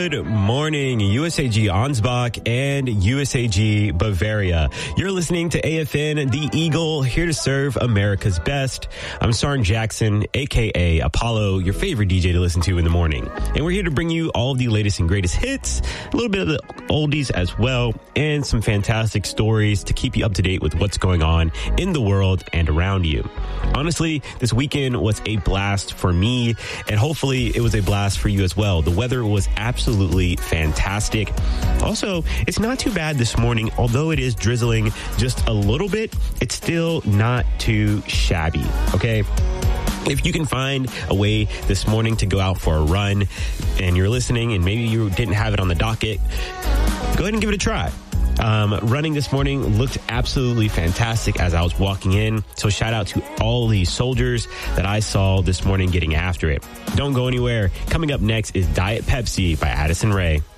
Good morning, USAG Ansbach and USAG Bavaria. You're listening to AFN, the Eagle, here to serve America's best. I'm Sarn Jackson, a.k.a. Apollo, your favorite DJ to listen to in the morning. And we're here to bring you all of the latest and greatest hits, a little bit of the oldies as well, and some fantastic stories to keep you up to date with what's going on in the world and around you. Honestly, this weekend was a blast for me, and hopefully it was a blast for you as well. The weather was absolutely fantastic. Also, it's not too bad this morning. Although it is drizzling just a little bit, it's still not too shabby, okay? If you can find a way this morning to go out for a run and you're listening and maybe you didn't have it on the docket, go ahead and give it a try. Running this morning looked absolutely fantastic as I was walking in. So shout out to all these soldiers that I saw this morning getting after it. Don't go anywhere. Coming up next is Diet Pepsi by Addison Rae.